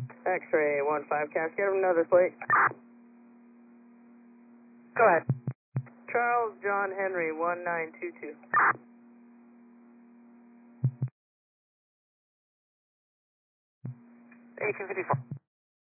X-ray 15 Cascade, another plate. Go ahead. Charles John Henry 1922. 1854.